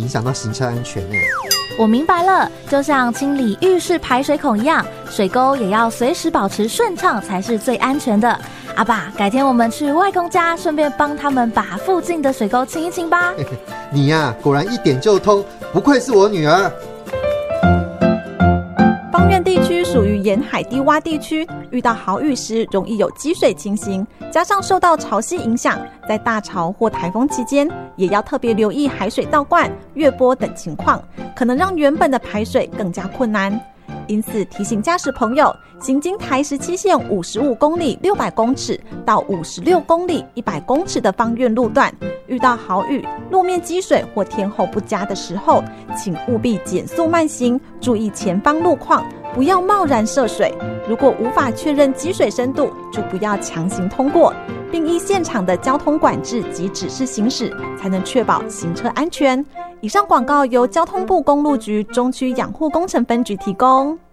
影响到行车安全呢。 我明白了，就像清理浴室排水孔一样，水沟也要随时保持顺畅才是最安全的。阿爸，改天我们去外公家，顺便帮他们把附近的水沟清一清吧。 你呀，果然一点就通，不愧是我女儿。 芳苑地区属于沿海低洼地区，遇到豪雨时容易有积水情形，加上受到潮汐影响，在大潮或台风期间，也要特别留意海水倒灌、越波等情况，可能让原本的排水更加困难。因此提醒驾驶朋友，行经台17线55公里600公尺到56公里100公尺的芳苑路段，遇到豪雨、路面积水或天候不佳的时候，请务必减速慢行，注意前方路况，不要贸然涉水。如果无法确认积水深度，就不要强行通过，并依现场的交通管制及指示行驶，才能确保行车安全。以上广告由交通部公路局中区养护工程分局提供。